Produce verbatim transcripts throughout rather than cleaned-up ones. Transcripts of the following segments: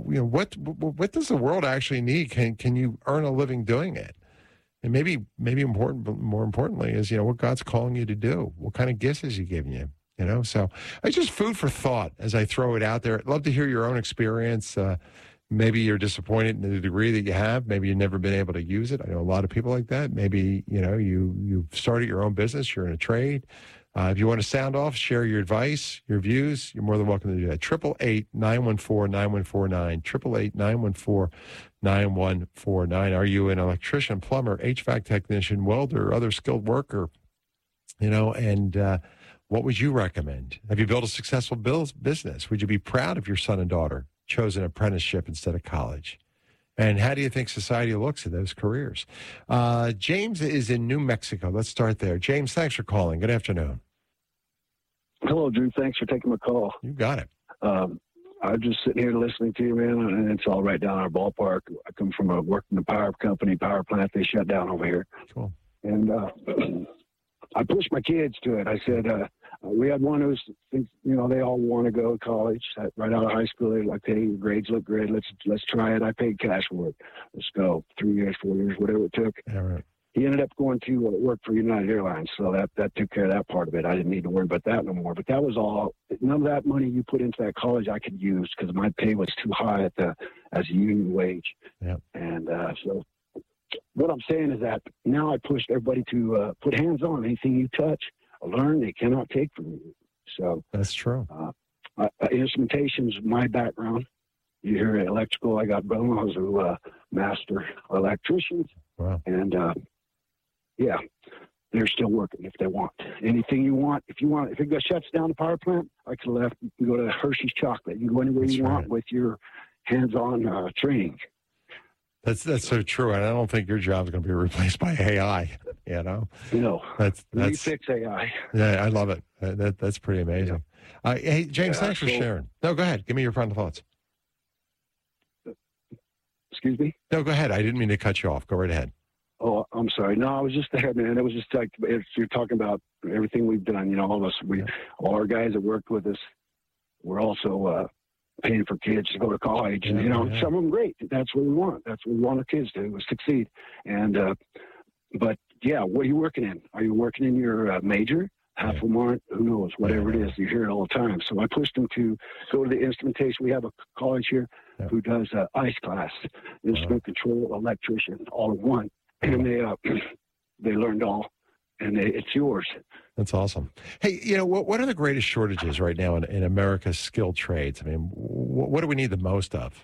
you know, what what does the world actually need? Can can you earn a living doing it? And maybe maybe important, but more importantly, is, you know, what God's calling you to do. What kind of gifts has He given you? You know, so it's just food for thought as I throw it out there. I'd love to hear your own experience. Uh, maybe you're disappointed in the degree that you have. Maybe you've never been able to use it. I know a lot of people like that. Maybe, you know, you, you've started your own business. You're in a trade. Uh, if you want to sound off, share your advice, your views, you're more than welcome to do that. eight eight eight, nine one four, nine one four nine. eight eight eight, nine one four, nine one four nine. Are you an electrician, plumber, H V A C technician, welder, or other skilled worker? You know, and uh, what would you recommend? Have you built a successful business? Would you be proud if your son and daughter chose an apprenticeship instead of college? And how do you think society looks at those careers? Uh, James is in New Mexico. Let's start there. James, thanks for calling. Good afternoon. Hello, Drew. Thanks for taking my call. You got it. Um, I'm just sitting here listening to you, man, and it's all right down our ballpark. I come from a working the power company, power plant. They shut down over here. Cool. And uh, I pushed my kids to it. I said, uh, we had one who's, you know, they all want to go to college. Right out of high school, they're like, hey, your grades look great. Let's let's try it. I paid cash for it. Let's go. Three years, four years, whatever it took. All right. He ended up going to uh, work for United Airlines, so that, that took care of that part of it. I didn't need to worry about that no more. But that was all. None of that money you put into that college I could use because my pay was too high at the as a union wage. Yep. And uh, so what I'm saying is that now I pushed everybody to uh, put hands on. Anything you touch or learn, they cannot take from you. So that's true. Uh, uh, instrumentation is my background. You hear electrical. I got brother-in-laws who uh, master electricians. Wow. And uh, yeah, they're still working if they want. Anything you want. If you want, if it shuts down the power plant, I could left. You can go to Hershey's Chocolate. You can go anywhere That's you right. want with your hands-on uh, training. That's that's so true, and I don't think your job is going to be replaced by A I. You know, no, that's that's we fix A I. Yeah, I love it. Uh, that that's pretty amazing. Yeah. Uh, hey, James, yeah, thanks for so, sharing. No, go ahead. Give me your final thoughts. Excuse me. No, go ahead. I didn't mean to cut you off. Go right ahead. Oh, I'm sorry. No, I was just there, man. It was just like if you're talking about everything we've done. You know, all of us, we, Yeah. all our guys that worked with us, we're also uh, paying for kids to go to college. Yeah, and you know, yeah. some of them great. That's what we want. That's what we want our kids to do, is succeed. And uh, but yeah, what are you working in? Are you working in your uh, major? Half Yeah. of them aren't. Who knows? Whatever Yeah. it is, you hear it all the time. So I pushed them to go to the instrumentation. We have a college here Yeah. who does uh, ICE class, instrument control, electrician, all in one. And they uh, they learned all, and they, it's yours. That's awesome. Hey, you know, what what are the greatest shortages right now in, in America's skilled trades? I mean, what, what do we need the most of?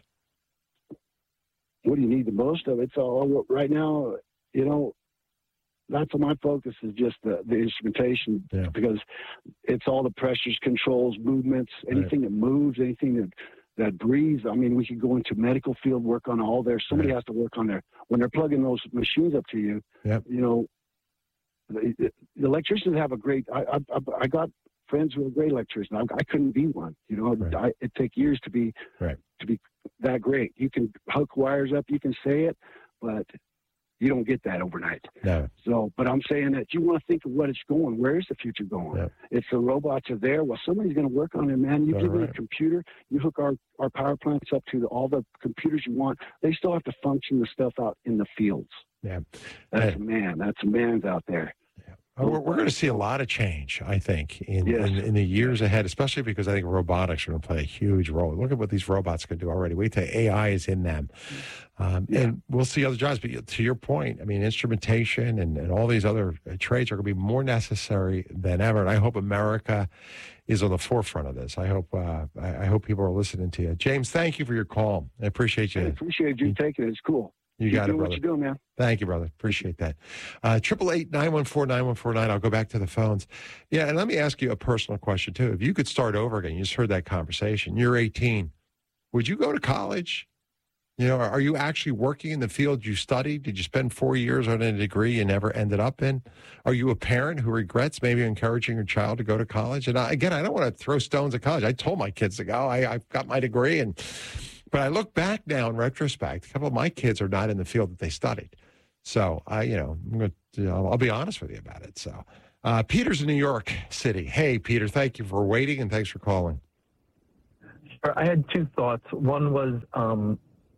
What do you need the most of? It's all right now. You know, that's what my focus is, just the, the instrumentation, Yeah. because it's all the pressures, controls, movements, anything that moves, anything that that breathes. I mean, we could go into medical field, work on all there. Somebody Right. has to work on there when they're plugging those machines up to you. Yep. You know, the, the electricians have a great. I, I I got friends who are great electricians. I, I couldn't be one. You know, Right. I, it take years to be Right. to be that great. You can hook wires up, you can say it, but you don't get that overnight. No. So, but I'm saying that you want to think of what it's going. Where is the future going? Yep. It's the robots are there. Well, somebody's going to work on it, man. You All give me right. a computer, you hook our, our power plants up to the, all the computers you want. They still have to function the stuff out in the fields. Yeah. That's Hey. a man. That's a man's out there. Oh, We're, we're going to see a lot of change, I think, in, Yes. in, in the years ahead, especially because I think robotics are going to play a huge role. Look at what these robots can do already. Wait till A I is in them. Um, Yeah. And we'll see other jobs. But to your point, I mean, instrumentation and, and all these other uh, trades are going to be more necessary than ever. And I hope America is on the forefront of this. I hope uh, I, I hope people are listening to you. James, thank you for your call. I appreciate I you. appreciate you taking it. It's cool. You Keep got it, doing brother. what you're doing, man. Thank you, brother. Appreciate that. Uh, triple eight nine one four nine one four nine. I'll go back to the phones. Yeah, and let me ask you a personal question too. If you could start over again, you just heard that conversation. You're eighteen. Would you go to college? You know, are you actually working in the field you studied? Did you spend four years on a degree you never ended up in? Are you a parent who regrets maybe encouraging your child to go to college? And I, again, I don't want to throw stones at college. I told my kids to go. I, I've got my degree, and but I look back now in retrospect. A couple of my kids are not in the field that they studied. So I, you know, I'm going to, you know, I'll be honest with you about it. So uh, Peter's in New York City. Hey, Peter, thank you for waiting and thanks for calling. I had two thoughts. One was, um,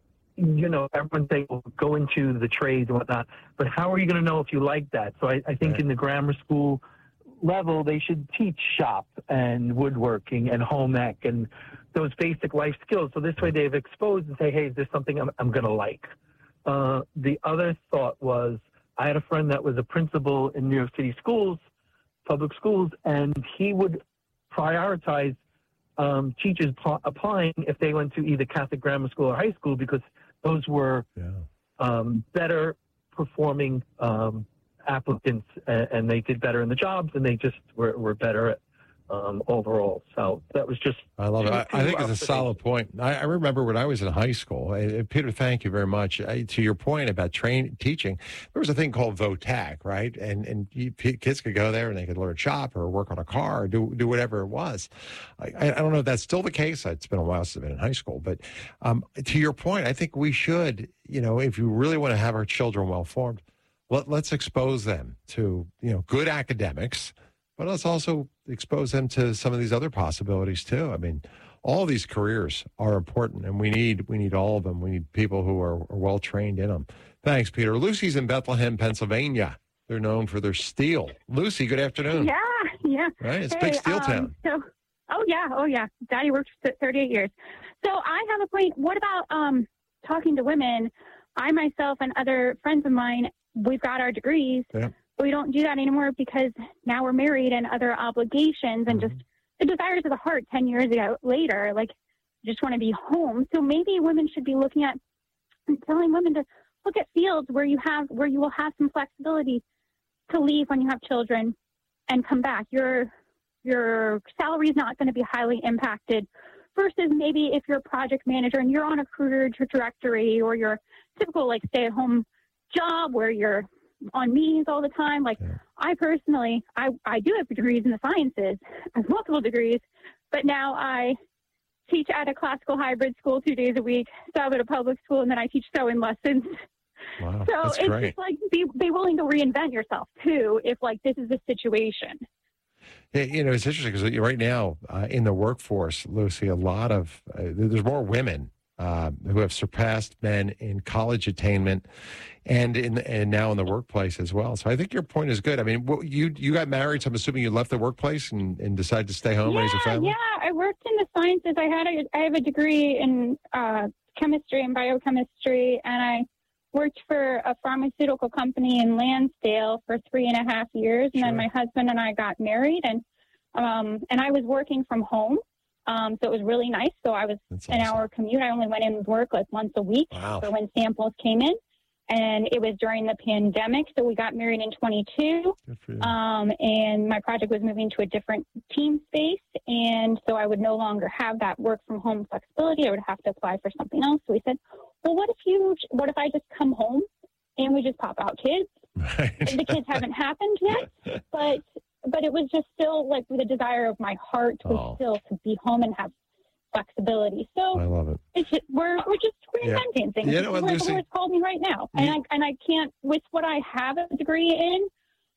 you know, everyone saying, well, go into the trades and whatnot, but how are you going to know if you like that? So I, I think Right. in the grammar school level, they should teach shop and woodworking and home ec and those basic life skills. So this way they've exposed and say, hey, is this something I'm, I'm going to like? Uh, the other thought was, I had a friend that was a principal in New York City schools, public schools, and he would prioritize um, teachers p- applying if they went to either Catholic grammar school or high school, because those were Yeah. um, better performing um, applicants, and, and they did better in the jobs, and they just were, were better at um, overall. So that was just. I love it. two- I, I two think it's a solid point. I, I remember when I was in high school, uh, Peter, thank you very much. I, to your point about train teaching, there was a thing called VOTAC, right? And and you, kids could go there and they could learn shop or work on a car or do, do whatever it was. I, I don't know if that's still the case. It's been a while since I've been in high school. But um, to your point, I think we should, you know, if you really want to have our children well-formed, let, let's expose them to, you know, good academics, but let's also expose them to some of these other possibilities too. I mean, all these careers are important, and we need we need all of them. We need people who are, are well trained in them. Thanks, Peter. Lucy's in Bethlehem, Pennsylvania. They're known for their steel. Lucy, good afternoon. Yeah, yeah. Right, it's Hey, big steel um, town. So, oh yeah, oh yeah. Daddy worked for thirty-eight years. So I have a point. What about um, talking to women? I myself and other friends of mine, we've got our degrees. Yeah. We don't do that anymore because now we're married and other obligations and Mhm. just the desires of the heart ten years ago later, like just want to be home. So maybe women should be looking at telling women to look at fields where you have where you will have some flexibility to leave when you have children and come back. Your your salary is not going to be highly impacted versus maybe if you're a project manager and you're on a career trajectory or your typical like stay at home job where you're on meetings all the time. Like Yeah. I personally, I, I do have degrees in the sciences, I have multiple degrees, but now I teach at a classical hybrid school two days a week, sub at a public school, and then I teach sewing lessons. Wow, So that's it's great. just like be, be willing to reinvent yourself too, if like this is the situation. Yeah, you know, it's interesting because right now uh, in the workforce, Lucy, a lot of uh, there's more women uh, who have surpassed men in college attainment, and in and now in the workplace as well. So I think your point is good. I mean, what, you you got married, so I'm assuming you left the workplace and, and decided to stay home, yeah, raise a family. yeah. I worked in the sciences. I had a, I have a degree in uh, chemistry and biochemistry, and I worked for a pharmaceutical company in Lansdale for three and a half years, and Sure. then my husband and I got married, and um, and I was working from home, um, so it was really nice. So I was That's an awesome. hour commute. I only went in and work like once a week Wow. for when samples came in, and it was during the pandemic. So we got married in twenty-two. Good for you. Um, and my project was moving to a different team space, and so I would no longer have that work from home flexibility. I would have to apply for something else. So we said, well, what if you, what if I just come home and we just pop out kids? Right. The kids haven't happened yet, but but it was just still like the desire of my heart was Oh. still to be home and have flexibility. So I love it. it's just, we're we're just Yeah. reinventing things. You know what, Where Lucy? the Lord's called me right now, and You- I and I can't with what I have a degree in.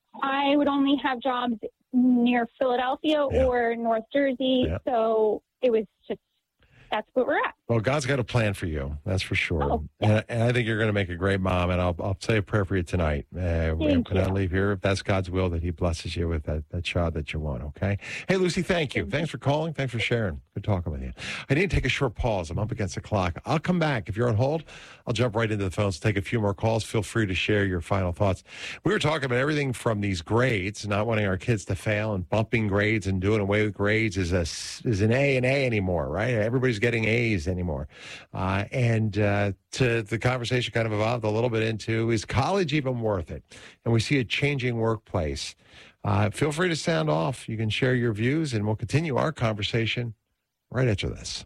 I would only have jobs near Philadelphia Yeah. or North Jersey, Yeah. so it was just that's where we're at. Well, God's got a plan for you. That's for sure. Oh, and, and I think you're going to make a great mom. And I'll, I'll say a prayer for you tonight. Uh, when Thank I you. leave here, if that's God's will, that He blesses you with that, that child that you want. Okay. Hey, Lucy, thank you. Thanks for calling. Thanks for sharing. Good talking with you. I need to take a short pause. I'm up against the clock. I'll come back. If you're on hold, I'll jump right into the phones, take a few more calls. Feel free to share your final thoughts. We were talking about everything from these grades, not wanting our kids to fail and bumping grades and doing away with grades is a is an A and A anymore, right? Everybody's getting A's anymore. Uh, and uh, to the conversation kind of evolved a little bit into, is college even worth it? And we see a changing workplace. Uh, feel free to sound off. You can share your views, and we'll continue our conversation right after this.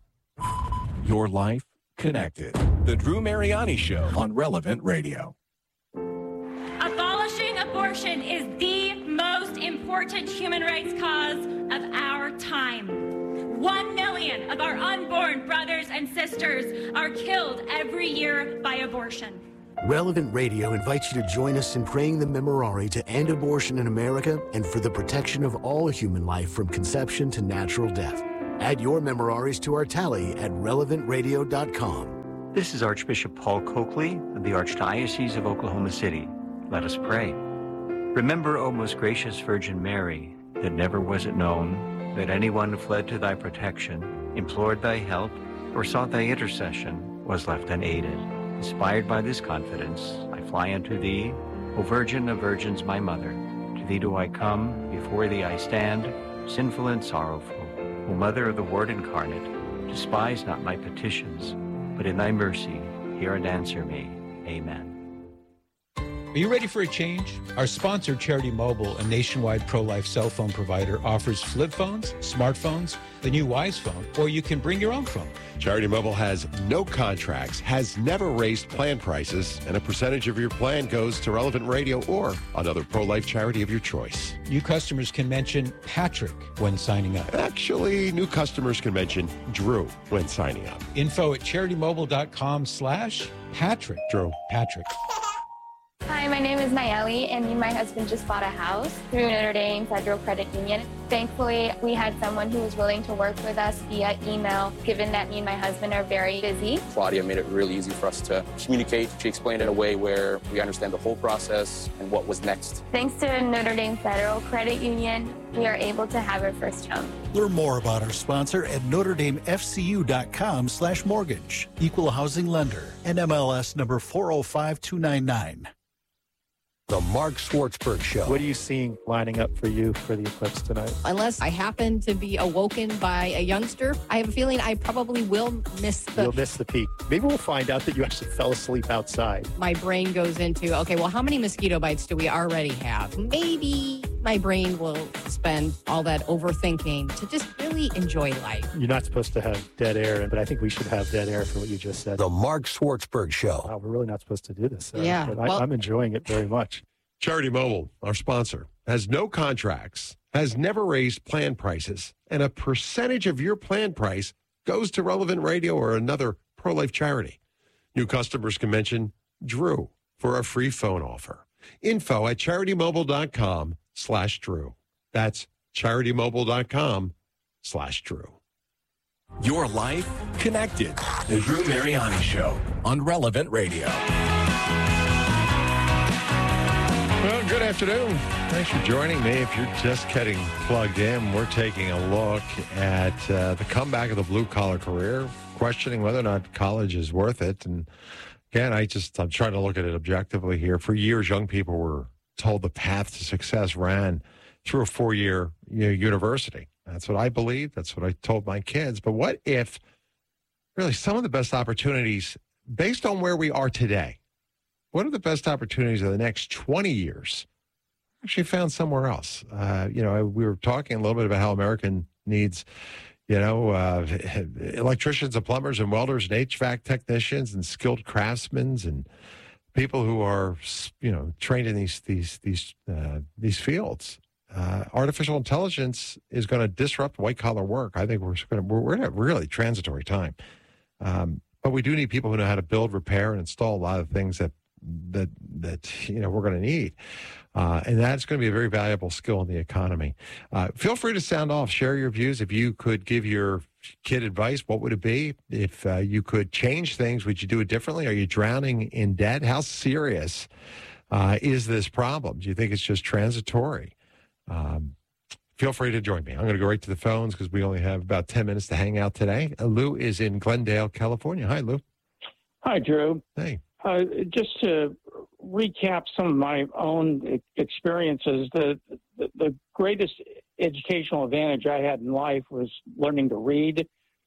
Your life connected. The Drew Mariani Show on Relevant Radio. Abolishing abortion is the most important human rights cause of our time. One million of our unborn brothers and sisters are killed every year by abortion. Relevant Radio invites you to join us in praying the Memorare to end abortion in America and for the protection of all human life from conception to natural death. Add your memoraries to our tally at relevant radio dot com. This is Archbishop Paul Coakley of the Archdiocese of Oklahoma City. Let us pray. Remember, O most gracious Virgin Mary, that never was it known that anyone who fled to thy protection, implored thy help, or sought thy intercession was left unaided. Inspired by this confidence, I fly unto thee, O Virgin of Virgins, my Mother. To thee do I come, before thee I stand, sinful and sorrowful. O Mother of the Word incarnate, despise not my petitions, but in thy mercy hear and answer me. Amen. Are you ready for a change? Our sponsor, Charity Mobile, a nationwide pro-life cell phone provider, offers flip phones, smartphones, the new Wise Phone, or you can bring your own phone. Charity Mobile has no contracts, has never raised plan prices, and a percentage of your plan goes to Relevant Radio or another pro-life charity of your choice. New customers can mention Patrick when signing up. Actually, new customers can mention Drew when signing up. Info at CharityMobile.com slash Patrick. Drew. Patrick. Hi, my name is Nayeli, and me and my husband just bought a house through Notre Dame Federal Credit Union. Thankfully, we had someone who was willing to work with us via email, given that me and my husband are very busy. Claudia made it really easy for us to communicate. She explained it in a way where we understand the whole process and what was next. Thanks to Notre Dame Federal Credit Union, we are able to have our first home. Learn more about our sponsor at Notre Dame F C U dot com slash mortgage. Equal housing lender. N M L S number four oh five two nine nine. The Mark Schwartzberg Show. What are you seeing lining up for you for the eclipse tonight? Unless I happen to be awoken by a youngster, I have a feeling I probably will miss the... You'll miss the peak. Maybe we'll find out that you actually fell asleep outside. My brain goes into, okay, well, how many mosquito bites do we already have? Maybe my brain will spend all that overthinking to just really enjoy life. You're not supposed to have dead air, but I think we should have dead air for what you just said. The Mark Schwartzberg Show. Wow, we're really not supposed to do this. Uh, yeah. But well, I, I'm enjoying it very much. Charity Mobile, our sponsor, has no contracts, has never raised plan prices, and a percentage of your plan price goes to Relevant Radio or another pro-life charity. New customers can mention Drew for a free phone offer. Info at CharityMobile.com slash Drew. That's CharityMobile.com slash Drew. Your life connected. The Drew Mariani Show on Relevant Radio. Well, good afternoon. Thanks for joining me. If you're just getting plugged in, we're taking a look at uh, the comeback of the blue-collar career, questioning whether or not college is worth it. And again, I just, I'm trying to look at it objectively here. For years, young people were told the path to success ran through a four-year you know, university. That's what I believe. That's what I told my kids. But what if really some of the best opportunities, based on where we are today, what are the best opportunities of the next twenty years? Actually found somewhere else. Uh, you know, we were talking a little bit about how American needs, you know, uh, electricians and plumbers and welders and H V A C technicians and skilled craftsmen and people who are, you know, trained in these these these uh, these fields. Uh, artificial intelligence is going to disrupt white collar work. I think we're going to we're, we're in a really transitory time, um, but we do need people who know how to build, repair, and install a lot of things that. that that you know we're going to need, uh, and that's going to be a very valuable skill in the economy. Uh, feel free to sound off, share your views. If you could give your kid advice, what would it be? If uh, you could change things, would you do it differently? Are you drowning in debt? How serious uh, is this problem? Do you think it's just transitory? Um, feel free to join me. I'm going to go right to the phones because we only have about ten minutes to hang out today. Uh, Lou is in Glendale, California. Hi, Lou. Hi, Drew. Hey. Uh, just to recap some of my own experiences, the, the the greatest educational advantage I had in life was learning to read.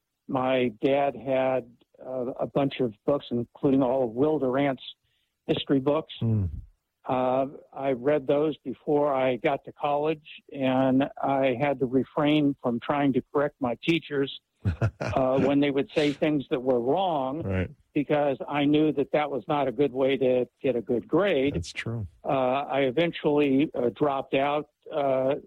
My dad had uh, a bunch of books, including all of Will Durant's history books. Mm. Uh, I read those before I got to college, and I had to refrain from trying to correct my teachers uh, when they would say things that were wrong. Right. Because I knew that that was not a good way to get a good grade. That's true. Uh, I eventually uh, dropped out uh,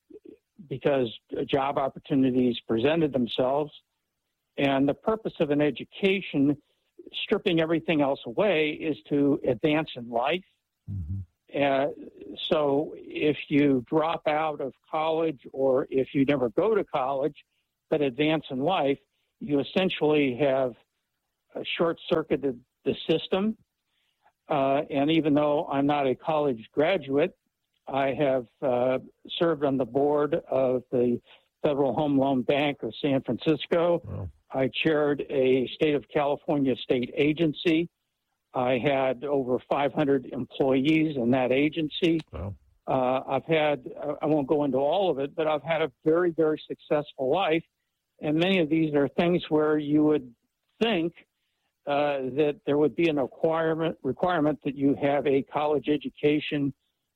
because job opportunities presented themselves. And the purpose of an education, stripping everything else away, is to advance in life. Mm-hmm. Uh, so if you drop out of college or if you never go to college, but advance in life, you essentially have uh, short-circuited the system. Uh, and even though I'm not a college graduate, I have uh, served on the board of the Federal Home Loan Bank of San Francisco. Wow. I chaired a state of California state agency. I had over five hundred employees in that agency. Wow. Uh, I've had, I won't go into all of it, but I've had a very, very successful life. And many of these are things where you would think uh, that there would be an requirement, requirement that you have a college education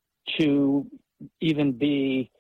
to even be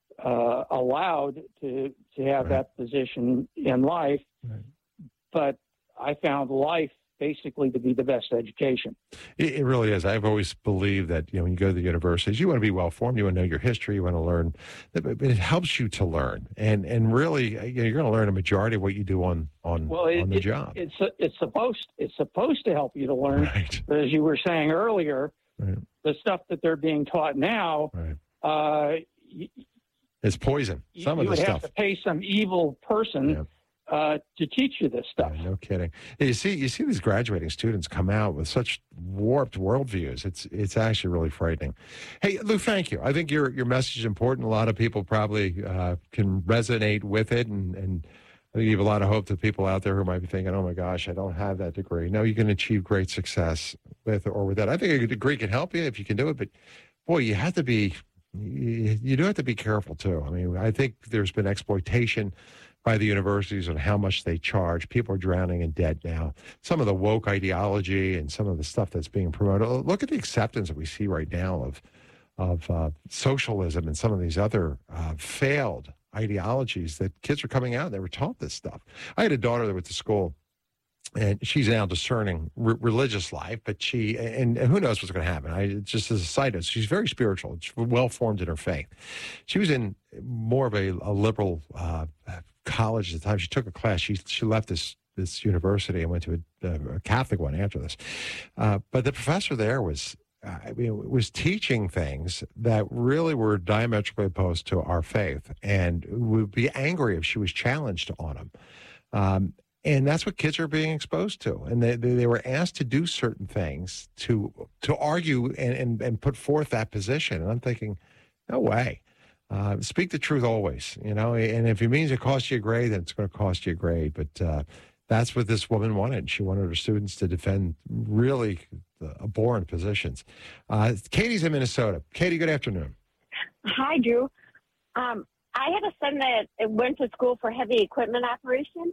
uh, allowed to, to have Right. that position in life. Right. But I found life basically to be the best education. It, it really is. I've always believed that, you know, when you go to the universities, you want to be well formed, you want to know your history, you want to learn, but it helps you to learn. And and really, you know, you're going to learn a majority of what you do on on, Well, it, on the it- job. it's it's supposed it's supposed to help you to learn. Right. But as you were saying earlier, Right. the stuff that they're being taught now, Right. uh, you, It's poison. Some you of the would stuff. have to pay some evil person Yeah. uh, to teach you this stuff. Yeah, no kidding. You see, you see these graduating students come out with such warped worldviews. It's it's actually really frightening. Hey, Lou, thank you. I think your your message is important. A lot of people probably uh, can resonate with it, and and I think you have a lot of hope to people out there who might be thinking, "Oh my gosh, I don't have that degree." No, you can achieve great success with or with that. I think a degree can help you if you can do it, but boy, you have to be you, you do have to be careful too. I mean, I think there's been exploitation by the universities on how much they charge. People are drowning in debt now. Some of the woke ideology and some of the stuff that's being promoted. Look at the acceptance that we see right now of of uh, socialism and some of these other uh, failed ideologies that kids are coming out. They were taught this stuff. I had a daughter that went to school, and she's now discerning re- religious life, but she, and, and who knows what's going to happen. I just as a side note, she's very spiritual, she's well-formed in her faith. She was in more of a, a liberal uh, college at the time. She took a class. She she left this this university and went to a, a Catholic one after this. Uh, but the professor there was, uh, I mean, was teaching things that really were diametrically opposed to our faith, and would be angry if she was challenged on them. Um, And that's what kids are being exposed to. And they, they, they were asked to do certain things to to argue and, and, and put forth that position. And I'm thinking, no way. Uh, speak the truth always, you know. And if it means it costs you a grade, then it's going to cost you a grade. But uh, that's what this woman wanted. She wanted her students to defend really abhorrent positions. Uh, Katie's in Minnesota. Katie, good afternoon. Hi, Drew. Um, I had a son that went to school for heavy equipment operation.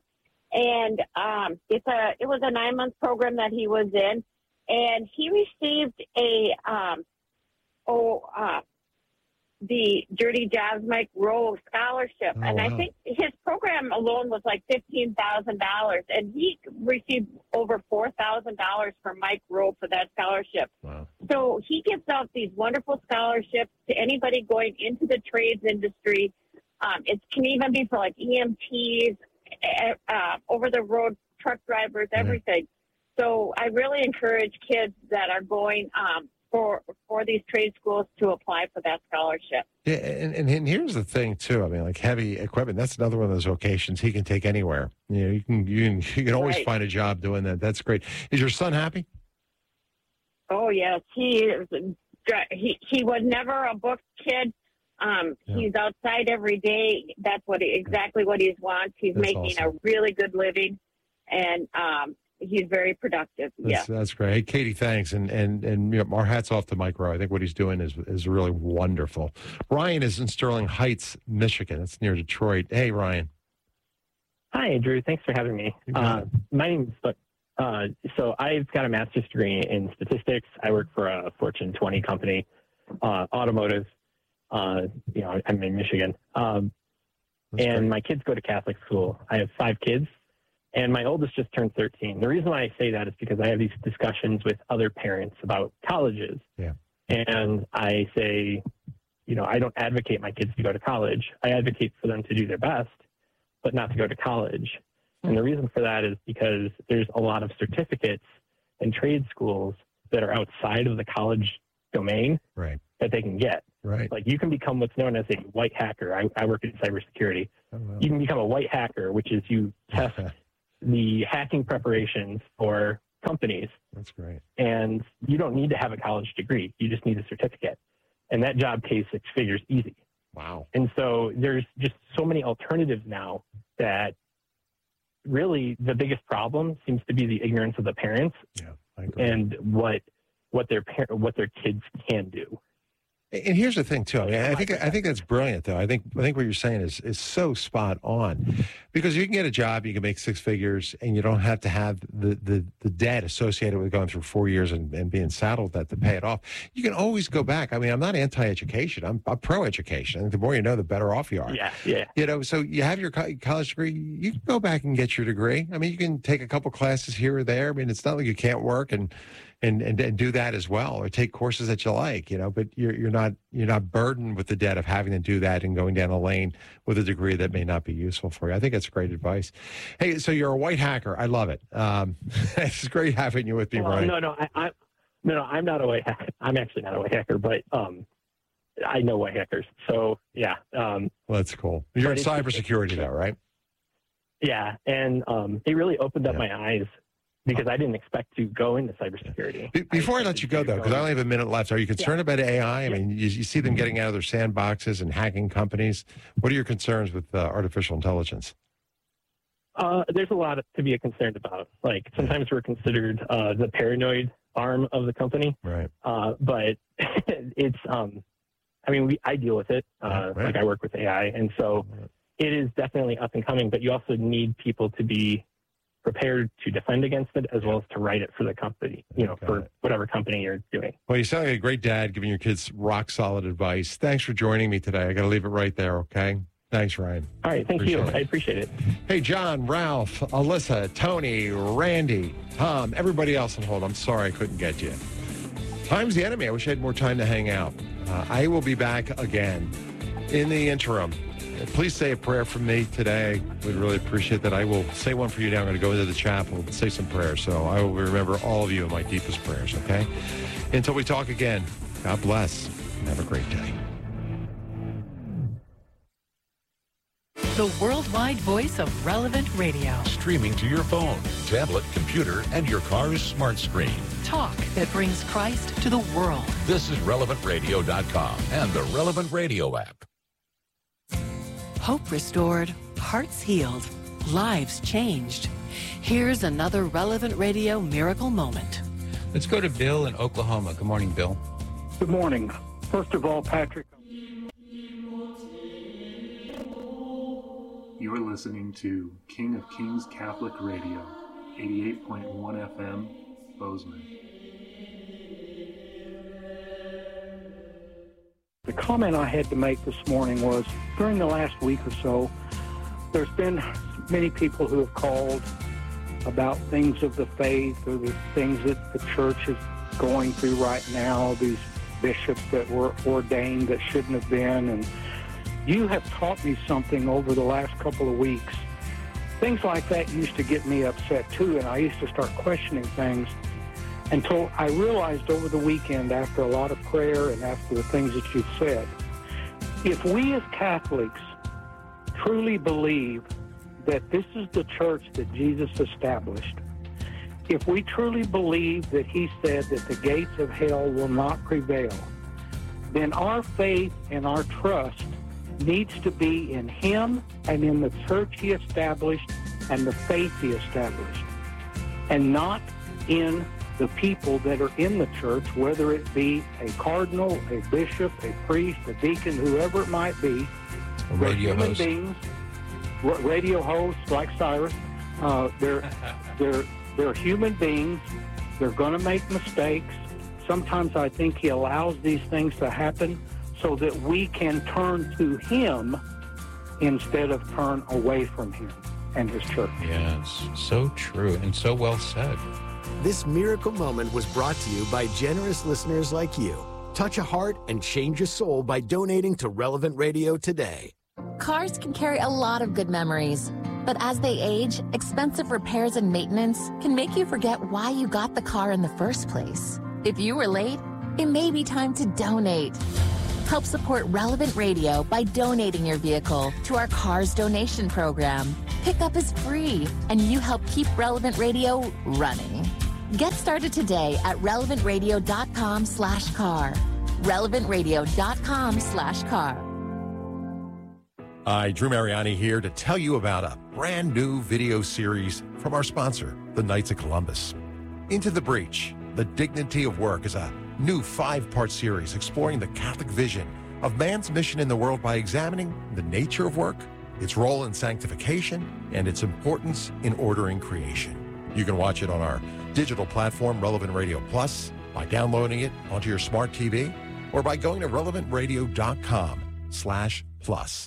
And um, it's a it was a nine month program that he was in, and he received a um, oh uh, the Dirty Jobs Mike Rowe scholarship, Oh, and I wow. think his program alone was like fifteen thousand dollars, and he received over four thousand dollars from Mike Rowe for that scholarship. Wow. So he gives out these wonderful scholarships to anybody going into the trades industry. Um, it can even be for like E M Ts. Uh, over-the-road truck drivers, everything. So I really encourage kids that are going um, for for these trade schools to apply for that scholarship. Yeah, and, and, and here's the thing too. I mean, like heavy equipment, that's another one of those vocations he can take anywhere. You know, you can you can, you can always Right. find a job doing that. That's great. Is your son happy? Oh yes, he is. He he was never a book kid. Um, Yeah. He's outside every day. That's what he, exactly what he wants. He's That's making awesome. a really good living, and um, he's very productive. That's, Yeah. that's great. Hey, Katie, thanks. And and and you know, our hats off to Mike Rowe. I think what he's doing is is really wonderful. Ryan is in Sterling Heights, Michigan. That's near Detroit. Hey, Ryan. Hi, Drew. Thanks for having me. Uh, my name's uh, so I've got a master's degree in statistics. I work for a Fortune twenty company, uh, automotive. Uh, you know, I'm in Michigan, um, and my kids go to Catholic school. I have five kids, and my oldest just turned thirteen. The reason why I say that is because I have these discussions with other parents about colleges. Yeah. And I say, you know, I don't advocate my kids to go to college. I advocate for them to do their best, but not to go to college. And the reason for that is because there's a lot of certificates and trade schools that are outside of the college domain right. that they can get. Right. Like you can become what's known as a white hacker. I, I work in cybersecurity. Oh, wow. You can become a white hacker, which is you test the hacking preparations for companies. That's great. And you don't need to have a college degree. You just need a certificate. And that job pays six figures easy. Wow. And so there's just so many alternatives now that really the biggest problem seems to be the ignorance of the parents yeah, I agree. and what what their par- what their kids can do. And here's the thing, too. I mean, I think I think that's brilliant, though. I think I think what you're saying is is so spot on, because you can get a job, you can make six figures, and you don't have to have the the, the debt associated with going through four years and, and being saddled that to pay it off. You can always go back. I mean, I'm not anti-education. I'm, I'm pro-education. I think the more you know, the better off you are. Yeah, yeah. You know, so you have your co- college degree, you can go back and get your degree. I mean, you can take a couple classes here or there. I mean, it's not like you can't work and. And, and and do that as well, or take courses that you like, you know. But you're you're not you're not burdened with the debt of having to do that and going down a lane with a degree that may not be useful for you. I think that's great advice. Hey, so you're a white hacker. I love it. Um, it's great having you with me, well, Ryan. No, no, I, I, no, no, I'm not a white hacker. I'm actually not a white hacker, but um, I know white hackers. So yeah. Um, well, that's cool. You're in cybersecurity, though, right? Yeah, and um, it really opened up yeah. my eyes. Because I didn't expect to go into cybersecurity. Be- Before I, I let you go, though, because I only have a minute left, are you concerned yeah. about A I? I mean, you, you see them getting out of their sandboxes and hacking companies. What are your concerns with uh, artificial intelligence? Uh, there's a lot to be concerned about. Like, sometimes we're considered uh, the paranoid arm of the company. Right. Uh, but it's, um, I mean, we, I deal with it. Uh, right. Like, I work with A I. And so it is definitely up and coming, but you also need people to be prepared to defend against it as well as to write it for the company, you know, Got for it. whatever company you're doing. Well, you sound like a great dad giving your kids rock solid advice. Thanks for joining me today. I got to leave it right there, okay? Thanks, Ryan. All right, thank appreciate you. It. I appreciate it. Hey, John, Ralph, Alyssa, Tony, Randy, Tom, everybody else on hold. I'm sorry I couldn't get you. Time's the enemy. I wish I had more time to hang out. Uh, I will be back again. In the interim, please say a prayer for me today. We'd really appreciate that. I will say one for you now. I'm going to go into the chapel and say some prayers. So I will remember all of you in my deepest prayers, okay? Until we talk again, God bless and have a great day. The worldwide voice of Relevant Radio. Streaming to your phone, tablet, computer, and your car's smart screen. Talk that brings Christ to the world. This is relevant radio dot com and the Relevant Radio app. Hope restored, hearts healed, lives changed. Here's another Relevant Radio miracle moment. Let's go to Bill in Oklahoma. Good morning, Bill. Good morning. First of all, Patrick. You are listening to King of Kings Catholic Radio, eighty-eight point one F M, Bozeman. The comment I had to make this morning was, during the last week or so, there's been many people who have called about things of the faith or the things that the church is going through right now, these bishops that were ordained that shouldn't have been. And you have taught me something over the last couple of weeks. Things like that used to get me upset too, and I used to start questioning things until I realized over the weekend, after a lot of prayer and after the things that you've said, if we as Catholics truly believe that this is the church that Jesus established, if we truly believe that he said that the gates of hell will not prevail, then our faith and our trust needs to be in him and in the church he established and the faith he established, and not in the people that are in the church, whether it be a cardinal, a bishop, a priest, a deacon, whoever it might be. A radio human host. beings, radio hosts like Cyrus. Uh, they're they're they're human beings. They're going to make mistakes. Sometimes I think he allows these things to happen so that we can turn to him instead of turn away from him and his church. Yes, so true and so well said. This miracle moment was brought to you by generous listeners like you. Touch a heart and change a soul by donating to Relevant Radio today. Cars can carry a lot of good memories, but as they age, expensive repairs and maintenance can make you forget why you got the car in the first place. If you were late, it may be time to donate. Help support Relevant Radio by donating your vehicle to our Cars donation program. Pickup is free, and you help keep Relevant Radio running. Get started today at relevantradio.com slash car. relevantradio.com slash car. Hi, Drew Mariani here to tell you about a brand new video series from our sponsor, the Knights of Columbus. Into the Breach, The Dignity of Work is a new five-part series exploring the Catholic vision of man's mission in the world by examining the nature of work, its role in sanctification, and its importance in ordering creation. You can watch it on our digital platform, Relevant Radio Plus, by downloading it onto your smart T V, or by going to relevantradio.com slash plus.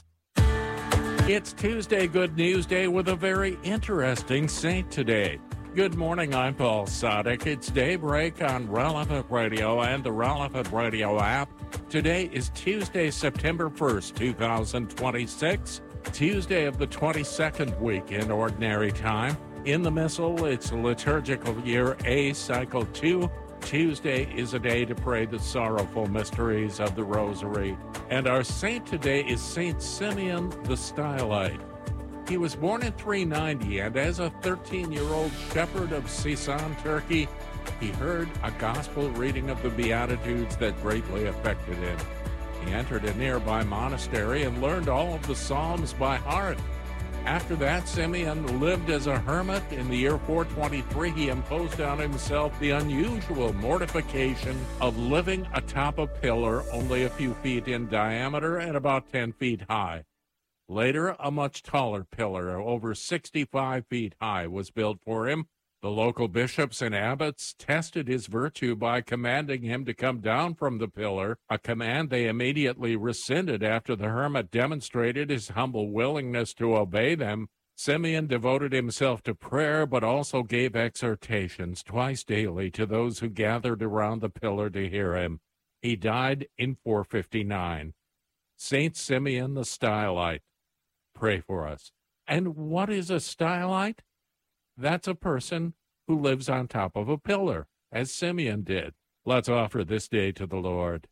It's Tuesday Good News Day with a very interesting saint today. Good morning, I'm Paul Sadek. It's daybreak on Relevant Radio and the Relevant Radio app. Today is Tuesday, September first, two thousand twenty-six, Tuesday of the twenty-second week in Ordinary Time. In the Missal, it's liturgical year A, cycle two. Tuesday is a day to pray the sorrowful mysteries of the Rosary. And our saint today is Saint Simeon the Stylite. He was born in three ninety, and as a thirteen-year-old shepherd of Sisan, Turkey, he heard a gospel reading of the Beatitudes that greatly affected him. He entered a nearby monastery and learned all of the Psalms by heart. After that, Simeon lived as a hermit. In the year four twenty-three, he imposed on himself the unusual mortification of living atop a pillar only a few feet in diameter and about ten feet high. Later, a much taller pillar, over sixty-five feet high, was built for him. The local bishops and abbots tested his virtue by commanding him to come down from the pillar, a command they immediately rescinded after the hermit demonstrated his humble willingness to obey them. Simeon devoted himself to prayer, but also gave exhortations twice daily to those who gathered around the pillar to hear him. He died in four fifty-nine. Saint Simeon the Stylite. Pray for us. And what is a stylite? That's a person who lives on top of a pillar, as Simeon did. Let's offer this day to the Lord.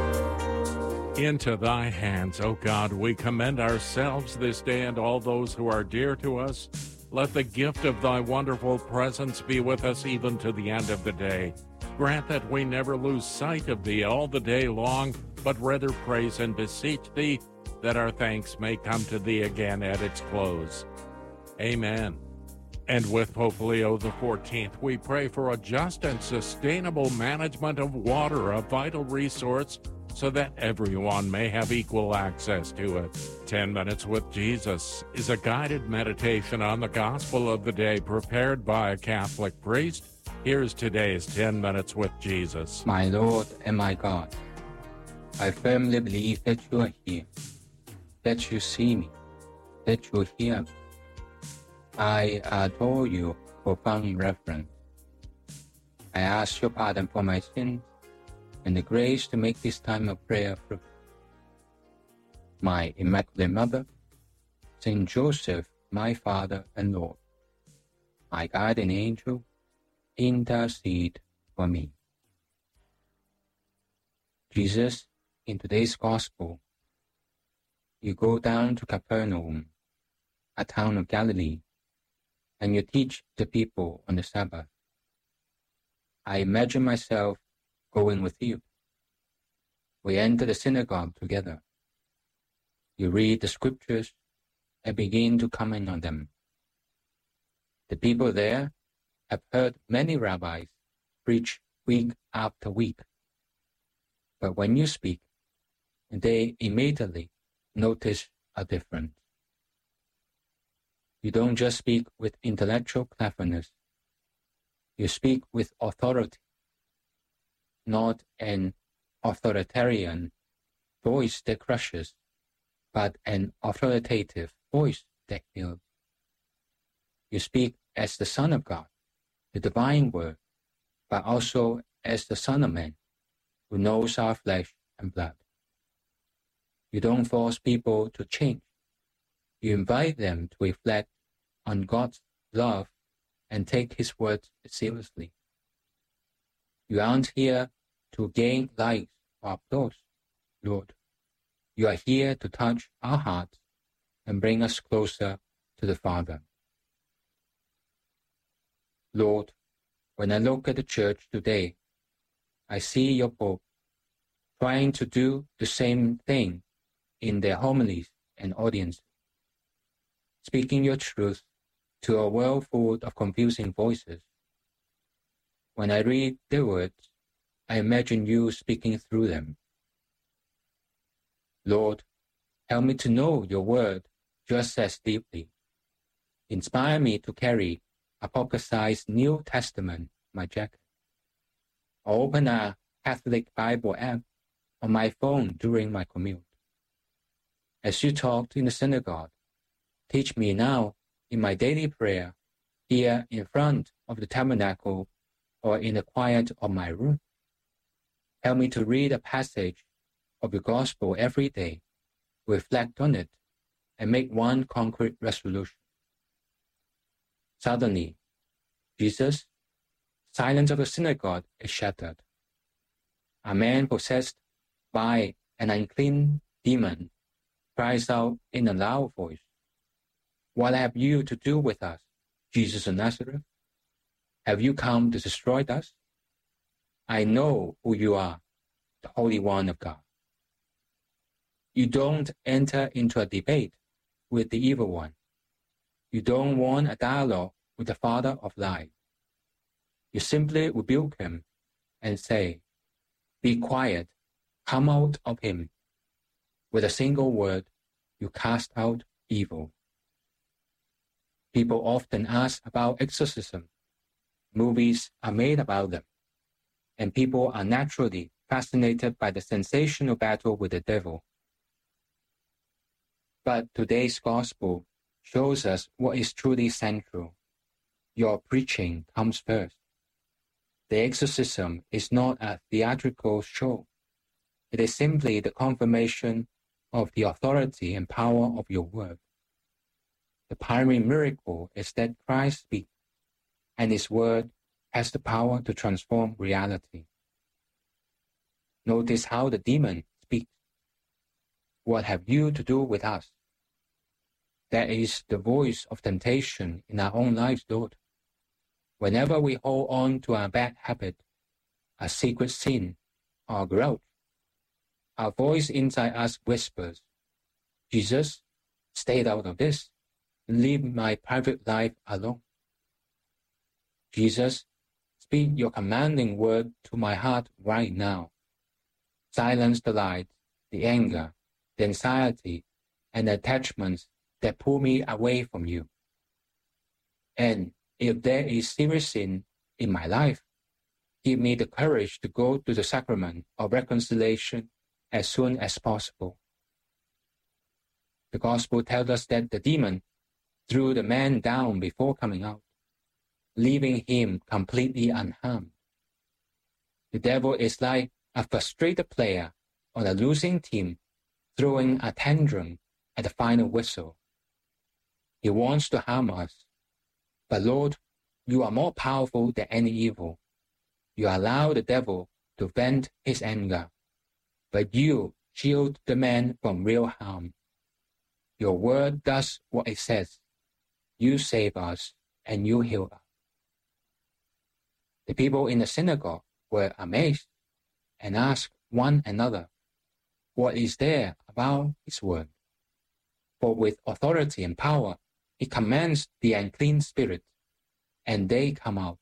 Into thy hands, O God, we commend ourselves this day and all those who are dear to us. Let the gift of thy wonderful presence be with us even to the end of the day. Grant that we never lose sight of thee all the day long, but rather praise and beseech thee, that our thanks may come to thee again at its close. Amen. And with Pope Leo the fourteenth, we pray for a just and sustainable management of water, a vital resource, so that everyone may have equal access to it. Ten Minutes with Jesus is a guided meditation on the gospel of the day prepared by a Catholic priest. Here's today's Ten Minutes with Jesus. My Lord and my God, I firmly believe that you are here, that you see me, that you hear me. I adore you, profound reverence. I ask your pardon for my sins and the grace to make this time of prayer fruitful. My Immaculate Mother, Saint Joseph, my Father and Lord, my guardian angel, intercede for me. Jesus, in today's Gospel, you go down to Capernaum, a town of Galilee, and you teach the people on the Sabbath. I imagine myself going with you. We enter the synagogue together. You read the scriptures and begin to comment on them. The people there have heard many rabbis preach week after week. But when you speak, they immediately notice a difference. You don't just speak with intellectual cleverness. You speak with authority, not an authoritarian voice that crushes, but an authoritative voice that heals. You speak as the Son of God, the divine Word, but also as the Son of Man, who knows our flesh and blood. You don't force people to change. You invite them to reflect on God's love and take His words seriously. You aren't here to gain likes or applause, Lord, you are here to touch our hearts and bring us closer to the Father. Lord, when I look at the church today, I see your Pope trying to do the same thing in their homilies and audiences, speaking your truth to a world full of confusing voices. When I read their words, I imagine you speaking through them. Lord, help me to know your word just as deeply. Inspire me to carry a pocket-sized New Testament in my jacket, or open a Catholic Bible app on my phone during my commute. As you talked in the synagogue, teach me now in my daily prayer here in front of the tabernacle or in the quiet of my room. Help me to read a passage of your gospel every day, reflect on it, and make one concrete resolution. Suddenly, Jesus, silence of the synagogue is shattered. A man possessed by an unclean demon cries out in a loud voice, "What have you to do with us, Jesus of Nazareth? Have you come to destroy us? I know who you are, the Holy One of God." You don't enter into a debate with the evil one. You don't want a dialogue with the father of lies. You simply rebuke him and say, "Be quiet, come out of him." With a single word, you cast out evil. People often ask about exorcism. Movies are made about them, and people are naturally fascinated by the sensational battle with the devil. But today's gospel shows us what is truly central. Your preaching comes first. The exorcism is not a theatrical show. It is simply the confirmation of the authority and power of your word. The primary miracle is that Christ speaks, and his word has the power to transform reality. Notice how the demon speaks. "What have you to do with us?" That is the voice of temptation in our own lives, Lord. Whenever we hold on to a bad habit, a secret sin, or a grudge, our voice inside us whispers, "Jesus, stay out of this. Leave my private life alone." Jesus, speak your commanding word to my heart right now. Silence the lies, the anger, the anxiety, and the attachments that pull me away from you. And if there is serious sin in my life, give me the courage to go to the sacrament of reconciliation as soon as possible. The gospel tells us that the demon threw the man down before coming out, leaving him completely unharmed. The devil is like a frustrated player on a losing team throwing a tantrum at the final whistle. He wants to harm us. But Lord, you are more powerful than any evil. You allow the devil to vent his anger, but you shield the man from real harm. Your word does what it says. You save us and you heal us. The people in the synagogue were amazed and asked one another, "What is there about his word? For with authority and power, he commands the unclean spirit, and they come out."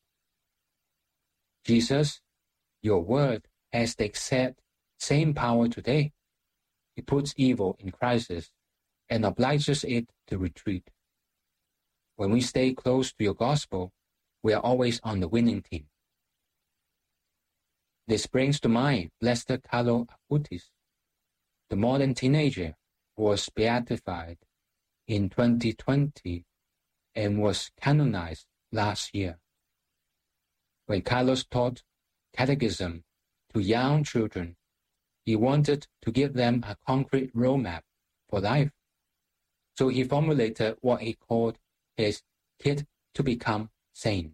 Jesus, your word has the exact same power today. It puts evil in crisis and obliges it to retreat. When we stay close to your gospel, we are always on the winning team. This brings to mind Blessed Carlo Acutis, the modern teenager who was beatified in twenty twenty and was canonized last year. When Carlos taught catechism to young children, he wanted to give them a concrete roadmap for life. So he formulated what he called his kit to become sane.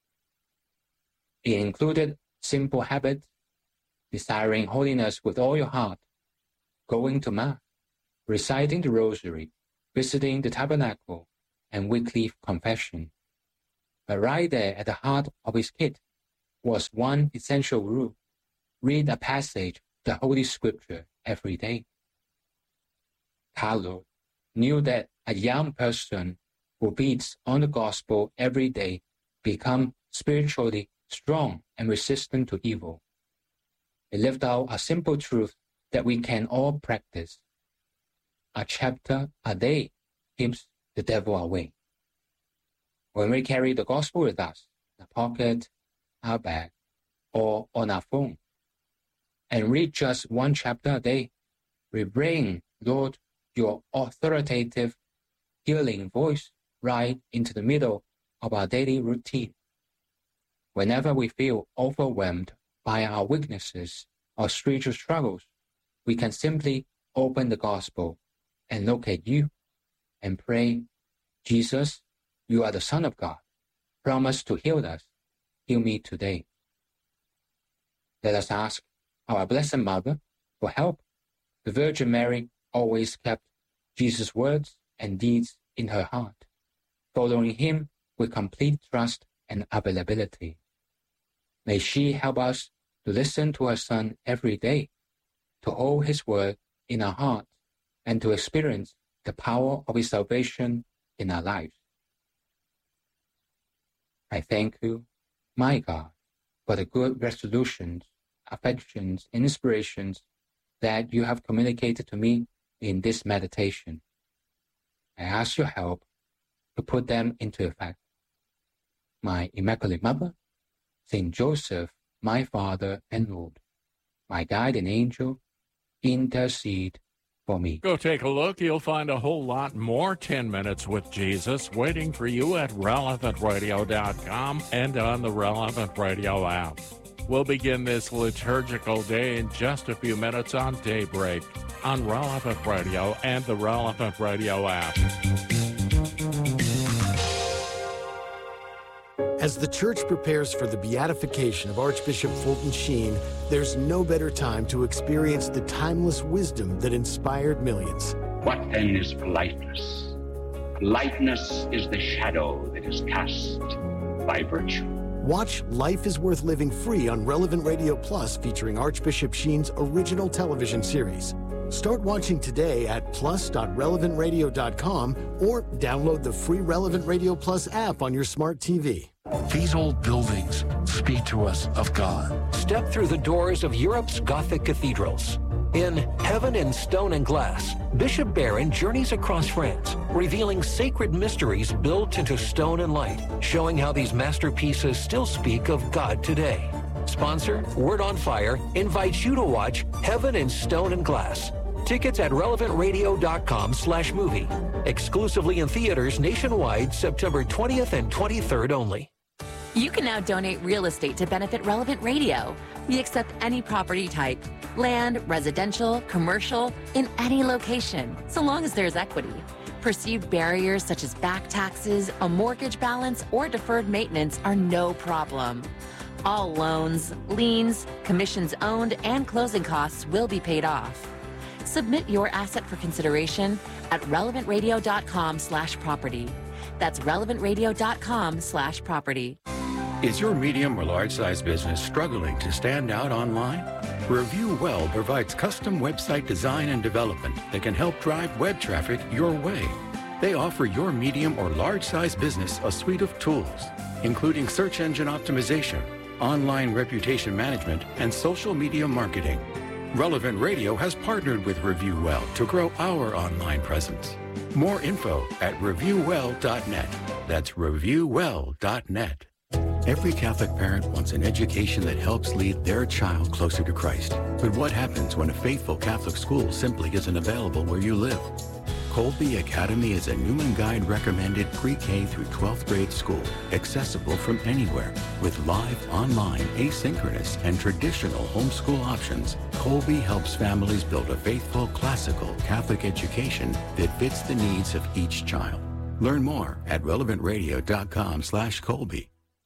It included simple habits, desiring holiness with all your heart, going to Mass, reciting the Rosary, visiting the Tabernacle, and weekly confession. But right there at the heart of his kit was one essential rule: read a passage of the Holy Scripture every day. Carlo knew that a young person who feeds on the gospel every day becomes spiritually strong and resistant to evil. He lived out a simple truth that we can all practice. A chapter a day keeps the devil away. When we carry the gospel with us, in a pocket, our bag, or on our phone, and read just one chapter a day, we bring, Lord, your authoritative, healing voice right into the middle of our daily routine. Whenever we feel overwhelmed by our weaknesses or spiritual struggles, we can simply open the gospel and look at you and pray, Jesus, you are the Son of God. Promise to heal us. Heal me today. Let us ask our Blessed Mother for help. The Virgin Mary always kept Jesus' words and deeds in her heart, following him with complete trust and availability. May she help us to listen to her Son every day, to hold his word in our hearts, and to experience the power of his salvation in our lives. I thank you, my God, for the good resolutions, affections, and inspirations that you have communicated to me in this meditation. I ask your help to put them into effect. My Immaculate Mother, Saint Joseph, my Father and Lord, my guardian angel, intercede for me. Go take a look. You'll find a whole lot more ten minutes with Jesus waiting for you at relevant radio dot com and on the Relevant Radio app. We'll begin this liturgical day in just a few minutes on Daybreak on Relevant Radio and the Relevant Radio app. As the Church prepares for the beatification of Archbishop Fulton Sheen, there's no better time to experience the timeless wisdom that inspired millions. What then is politeness? Politeness is the shadow that is cast by virtue. Watch Life is Worth Living free on Relevant Radio Plus, featuring Archbishop Sheen's original television series. Start watching today at plus dot relevant radio dot com or download the free Relevant Radio Plus app on your smart T V. These old buildings speak to us of God. Step through the doors of Europe's Gothic cathedrals. In Heaven in Stone and Glass, Bishop Barron journeys across France, revealing sacred mysteries built into stone and light, showing how these masterpieces still speak of God today. Sponsor, Word on Fire, invites you to watch Heaven in Stone and Glass. Tickets at relevant radio dot com slash movie. Exclusively in theaters nationwide, September twentieth and twenty-third only. You can now donate real estate to benefit Relevant Radio. We accept any property type, land, residential, commercial, in any location, so long as there's equity. Perceived barriers such as back taxes, a mortgage balance, or deferred maintenance are no problem. All loans, liens, commissions owned, and closing costs will be paid off. Submit your asset for consideration at relevant radio dot com slash property. That's relevant radio dot com slash property. Is your medium or large size business struggling to stand out online? Review Well provides custom website design and development that can help drive web traffic your way. They offer your medium or large size business a suite of tools, including search engine optimization, online reputation management, and social media marketing. Relevant Radio has partnered with Review Well to grow our online presence. More info at review well dot net. That's review well dot net. Every Catholic parent wants an education that helps lead their child closer to Christ. But what happens when a faithful Catholic school simply isn't available where you live? Colby Academy is a Newman Guide recommended pre-K through twelfth grade school, accessible from anywhere. With live, online, asynchronous, and traditional homeschool options, Colby helps families build a faithful, classical Catholic education that fits the needs of each child. Learn more at relevant radio dot com slash Colby.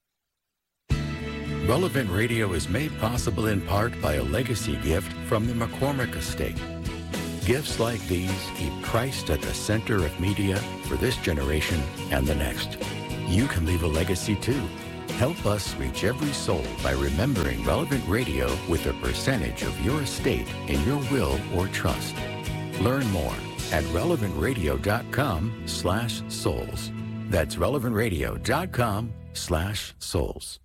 Relevant Radio is made possible in part by a legacy gift from the McCormick Estate. Gifts like these keep Christ at the center of media for this generation and the next. You can leave a legacy too. Help us reach every soul by remembering Relevant Radio with a percentage of your estate in your will or trust. Learn more at relevant radio dot com slash souls. That's relevant radio dot com slash souls.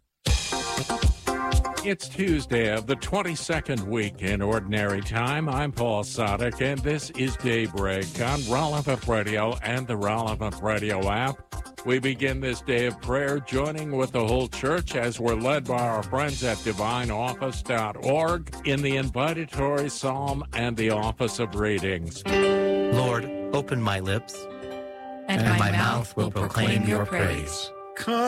It's Tuesday of the twenty-second week in Ordinary Time. I'm Paul Sadek, and this is Daybreak on Relevant Radio and the Relevant Radio app. We begin this day of prayer joining with the whole church as we're led by our friends at divine office dot org in the invitatory psalm and the office of readings. Lord, open my lips, and, and my, my mouth will proclaim your praise. Come.